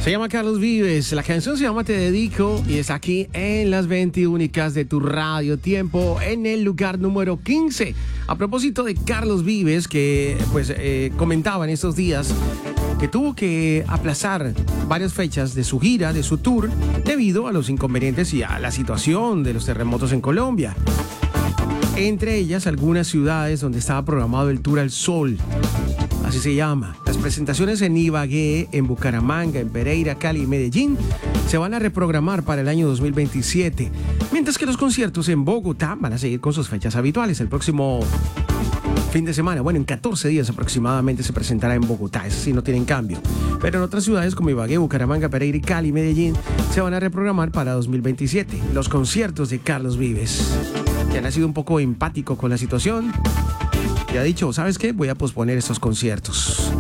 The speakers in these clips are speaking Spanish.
Se llama Carlos Vives, la canción se llama Te Dedico y está aquí en las 20 únicas de tu radio tiempo en el lugar número 15. A propósito de Carlos Vives, que pues comentaba en estos días que tuvo que aplazar varias fechas de su gira, de su tour, debido a los inconvenientes y a la situación de los terremotos en Colombia. Entre ellas, algunas ciudades donde estaba programado el Tour al Sol. Así se llama. Las presentaciones en Ibagué, en Bucaramanga, en Pereira, Cali y Medellín se van a reprogramar para el año 2027, mientras que los conciertos en Bogotá van a seguir con sus fechas habituales. El próximo fin de semana, bueno, en 14 días aproximadamente se presentará en Bogotá, eso sí no tienen cambio. Pero en otras ciudades como Ibagué, Bucaramanga, Pereira, Cali y Medellín se van a reprogramar para 2027 los conciertos de Carlos Vives, que ha sido un poco empático con la situación y ha dicho, ¿sabes qué? Voy a posponer estos conciertos.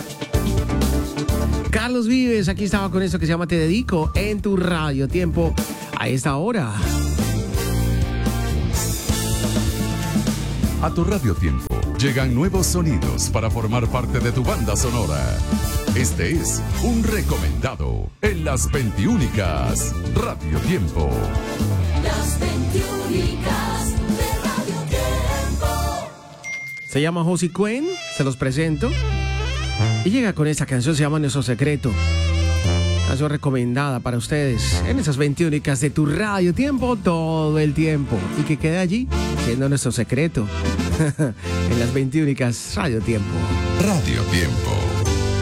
Carlos Vives, aquí estaba con esto que se llama Te Dedico en tu radio tiempo a esta hora. A tu radio tiempo llegan nuevos sonidos para formar parte de tu banda sonora. Este es un recomendado en las 20 únicas Radio Tiempo. Las 20 únicas de Radio Tiempo. Se llama Josie Cuen, se los presento. Y llega con esta canción, se llama Nuestro Secreto. Canción recomendada para ustedes en esas 20 únicas de tu radio tiempo todo el tiempo. Y que quede allí siendo nuestro secreto en las 20 únicas Radio Tiempo. Radio Tiempo.